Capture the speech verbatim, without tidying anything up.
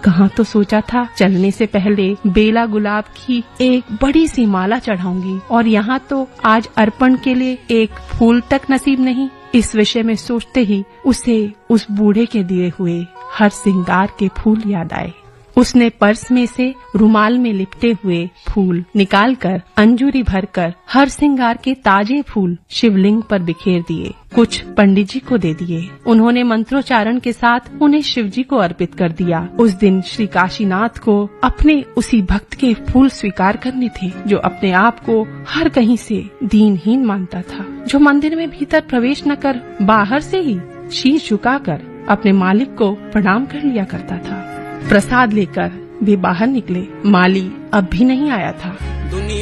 कहाँ तो सोचा था चलने से पहले बेला गुलाब की एक बड़ी सी माला चढ़ाऊंगी, और यहाँ तो आज अर्पण के लिए एक फूल तक नसीब नहीं। इस विषय में सोचते ही उसे उस बूढ़े के दिए हुए हर श्रृंगार के फूल याद आए। उसने पर्स में से रुमाल में लिपटे हुए फूल निकालकर अंजूरी भरकर हर श्रृंगार के ताजे फूल शिवलिंग पर बिखेर दिए। कुछ पंडित जी को दे दिए। उन्होंने मंत्रोच्चारण के साथ उन्हें शिव जी को अर्पित कर दिया। उस दिन श्री काशीनाथ को अपने उसी भक्त के फूल स्वीकार करने थे जो अपने आप को हर कहीं से दीनहीन मानता था, जो मंदिर में भीतर प्रवेश न कर बाहर से ही शीश झुकाकर अपने मालिक को प्रणाम कर लिया करता था। प्रसाद लेकर वे बाहर निकले। माली अब भी नहीं आया था।